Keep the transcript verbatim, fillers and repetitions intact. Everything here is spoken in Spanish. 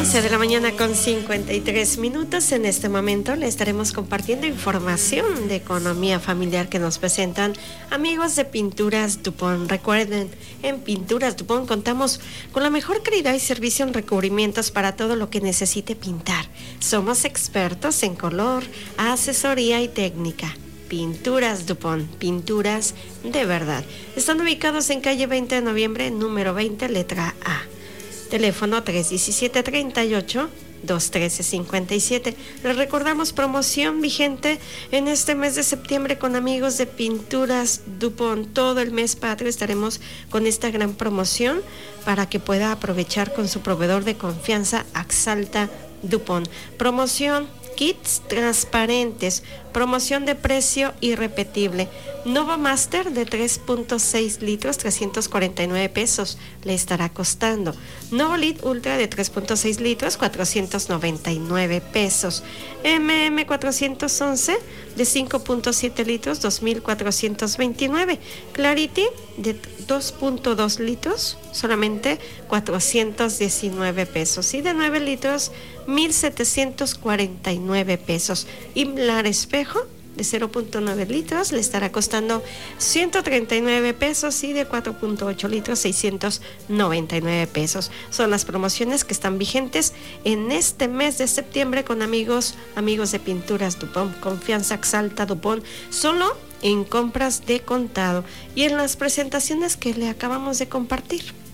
once de la mañana con cincuenta y tres minutos. En este momento le estaremos compartiendo información de economía familiar que nos presentan amigos de Pinturas Dupont. Recuerden, en Pinturas Dupont contamos con la mejor calidad y servicio en recubrimientos para todo lo que necesite pintar. Somos expertos en color, asesoría y técnica. Pinturas Dupont, pinturas de verdad. Están ubicados en calle veinte de noviembre, número veinte, letra A. Teléfono tres uno siete, tres ocho, dos uno tres, cinco siete. Les recordamos promoción vigente en este mes de septiembre con amigos de Pinturas Dupont. Todo el mes patrio estaremos con esta gran promoción para que pueda aprovechar con su proveedor de confianza, Axalta Dupont. Promoción kits transparentes, promoción de precio irrepetible. Nova Master de tres punto seis litros, trescientos cuarenta y nueve pesos le estará costando. Nova Lead Ultra de tres punto seis litros, cuatrocientos noventa y nueve pesos. M M cuatrocientos once de cinco punto siete litros, dos mil cuatrocientos veintinueve. Clarity de dos punto dos litros, solamente cuatrocientos diecinueve pesos. Y de nueve litros, mil setecientos cuarenta y nueve pesos. Imlar Espejo de cero punto nueve litros le estará costando ciento treinta y nueve pesos, y de cuatro punto ocho litros, seiscientos noventa y nueve pesos. Son las promociones que están vigentes en este mes de septiembre con amigos amigos de Pinturas Dupont. Confianza Axalta Dupont, solo en compras de contado y en las presentaciones que le acabamos de compartir.